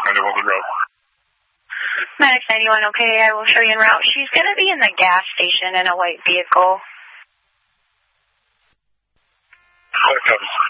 kind of on the road. Medic 91, okay, I will show you en route. She's going to be in the gas station in a white vehicle. Okay.